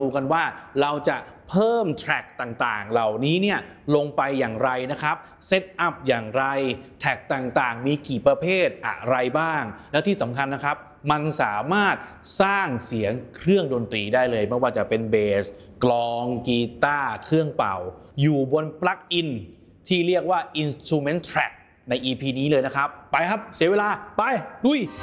ดูกันว่าเราจะเพิ่มแทร็กต่างๆเหล่านี้เนี่ยลงไปอย่างไรนะครับเซตอัพอย่างไรแท็กต่างๆมีกี่ประเภทอะไรบ้างและที่สำคัญนะครับมันสามารถสร้างเสียงเครื่องดนตรีได้เลยไม่ว่าจะเป็นเบสกลองกีตาร์เครื่องเป่าอยู่บนปลั๊กอินที่เรียกว่า Instrument Track ใน EP นี้เลยนะครับไปครับเสียเวลาไปลุย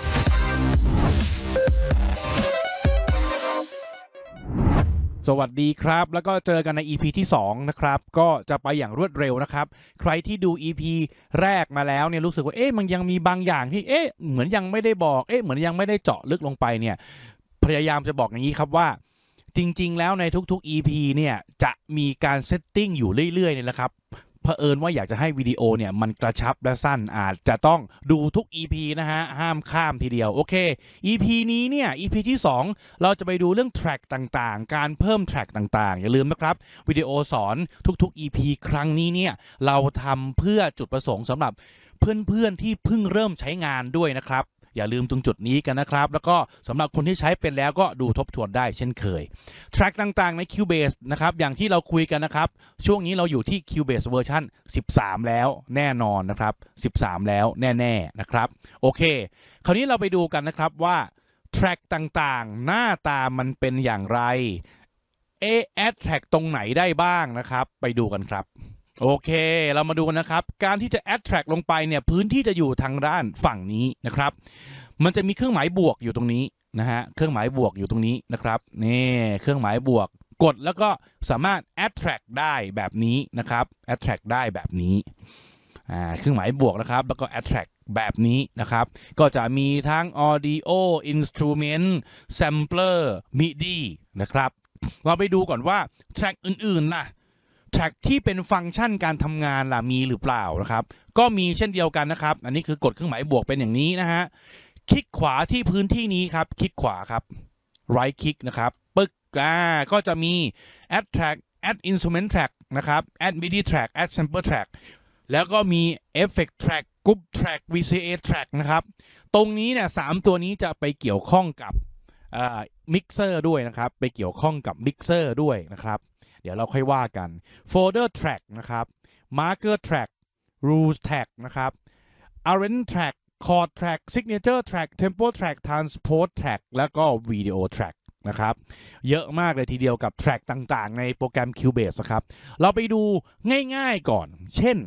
สวัสดีครับแล้วก็เจอกันใน EP ที่2นะครับก็จะไปอย่างรวดเร็วนะครับใครที่ดู EP แรกมาแล้วเนี่ยรู้สึกว่ามันยังมีบางอย่างที่เหมือนยังไม่ได้บอกเหมือนยังไม่ได้เจาะลึกลงไปเนี่ยพยายามจะบอกอย่างนี้ครับว่าจริงๆแล้วในทุกๆ EP เนี่ยจะมีการเซตติ้งอยู่เรื่อยๆเนี่ยแหละครับเผอิญว่าอยากจะให้วิดีโอเนี่ยมันกระชับและสั้นอาจจะต้องดูทุก EP นะฮะห้ามข้ามทีเดียวโอเค EP นี้เนี่ย EP ที่2เราจะไปดูเรื่องแทร็กต่างๆการเพิ่มแทร็กต่างๆอย่าลืมนะครับวิดีโอสอนทุกๆ EP ครั้งนี้เนี่ยเราทำเพื่อจุดประสงค์สำหรับเพื่อนๆที่เพิ่งเริ่มใช้งานด้วยนะครับอย่าลืมตรงจุดนี้กันนะครับแล้วก็สำหรับคนที่ใช้เป็นแล้วก็ดูทบทวนได้เช่นเคยแทร็กต่างๆใน Cubase นะครับอย่างที่เราคุยกันนะครับช่วงนี้เราอยู่ที่ Cubase เวอร์ชัน13แล้วแน่นอนนะครับ13แล้วแน่ๆนะครับโอเคคราวนี้เราไปดูกันนะครับว่าแทร็กต่างๆหน้าตามันเป็นอย่างไรแอดแทร็กตรงไหนได้บ้างนะครับไปดูกันครับโอเคเรามาดูกันนะครับการที่จะ add track ลงไปเนี่ยพื้นที่จะอยู่ทางด้านฝั่งนี้นะครับมันจะมีเครื่องหมายบวกอยู่ตรงนี้นะฮะเครื่องหมายบวกอยู่ตรงนี้นะครับนี่เครื่องหมายบวกกดแล้วก็สามารถ add track ได้แบบนี้นะครับ add track ได้แบบนี้เครื่องหมายบวกนะครับแล้วก็ add track แบบนี้นะครับก็จะมีทั้ง audio instrument sampler midi นะครับเราไปดูก่อนว่า track อื่นๆล่ะแทร็กที่เป็นฟังก์ชันการทำงานล่ะมีหรือเปล่านะครับก็มีเช่นเดียวกันนะครับอันนี้คือกดเครื่องหมายบวกเป็นอย่างนี้นะฮะคลิกขวาที่พื้นที่นี้ครับคลิกขวาครับ right click นะครับปึ๊กก็จะมี add track add instrument track นะครับ add midi track add sample track แล้วก็มี effect track group track VCA track นะครับตรงนี้เนี่ย3ตัวนี้จะไปเกี่ยวข้องกับมิกเซอร์ด้วยนะครับไปเกี่ยวข้องกับมิกเซอร์ด้วยนะครับเดี๋ยวเราค่อยว่ากัน folder track นะครับ marker track rules track นะครับ arrange track chord track signature track tempo track transpose track แล้วก็ video track นะครับเยอะมากเลยทีเดียวกับแทร็กต่างๆในโปรแกรม Cubase นะครับเราไปดูง่ายๆก่อนเช่น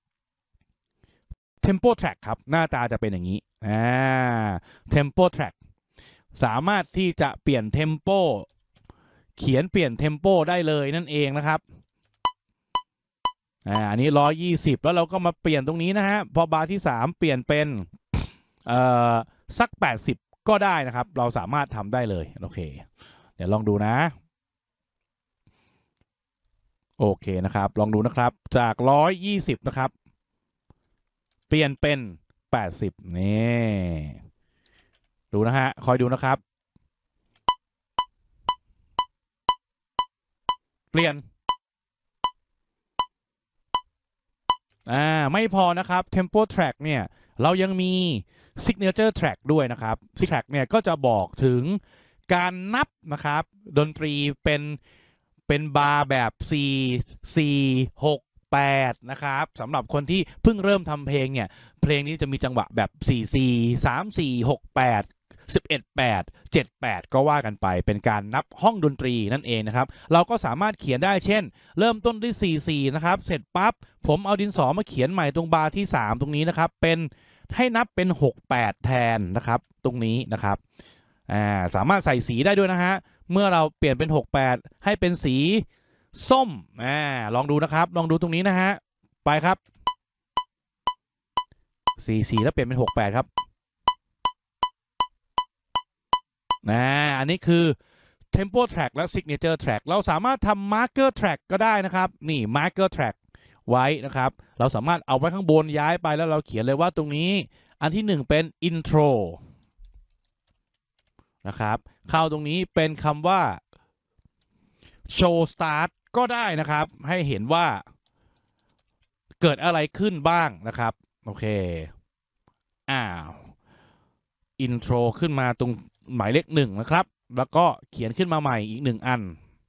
tempo track ครับหน้าตาจะเป็นอย่างนี้tempo track สามารถที่จะเปลี่ยน tempoเขียนเปลี่ยนเทมโปได้เลยนั่นเองนะครับอันนี้120แล้วเราก็มาเปลี่ยนตรงนี้นะฮะพอบาร์ที่3เปลี่ยนเป็นสัก80ก็ได้นะครับเราสามารถทำได้เลยโอเคเดี๋ยวลองดูนะโอเคนะครับลองดูนะครับจาก120นะครับเปลี่ยนเป็น80นี่ดูนะฮะคอยดูนะครับเปลี่ยนไม่พอนะครับ Tempo Track เนี่ยเรายังมี Signature Track ด้วยนะครับ Signature Track เนี่ยก็จะบอกถึงการนับนะครับดนตรีเป็นบาร์แบบ 4 4 6 8นะครับสำหรับคนที่เพิ่งเริ่มทำเพลงเนี่ยเพลงนี้จะมีจังหวะแบบ4 4 3 4 6 8 11 8 7 8ก็ว่ากันไปเป็นการนับห้องดนตรีนั่นเองนะครับเราก็สามารถเขียนได้เช่นเริ่มต้นด้วย4 4นะครับเสร็จปั๊บผมเอาดินสอมาเขียนใหม่ตรงบาร์ที่3ตรงนี้นะครับเป็นให้นับเป็น6 8แทนนะครับตรงนี้นะครับสามารถใส่สีได้ด้วยนะฮะเมื่อเราเปลี่ยนเป็น6 8ให้เป็นสีส้มลองดูนะครับลองดูตรงนี้นะฮะไปครับ4 4แล้วเปลี่ยนเป็น6 8ครับอันนี้คือ tempo track และ signature track เราสามารถทำ marker track ก็ได้นะครับนี่ marker track ไว้นะครับเราสามารถเอาไว้ข้างบนย้ายไปแล้วเราเขียนเลยว่าตรงนี้อันที่1เป็น intro นะครับเข้าตรงนี้เป็นคำว่า show start ก็ได้นะครับให้เห็นว่าเกิดอะไรขึ้นบ้างนะครับโอเคintro ขึ้นมาตรงหมายเลข1นะครับแล้วก็เขียนขึ้นมาใหม่อีก1อัน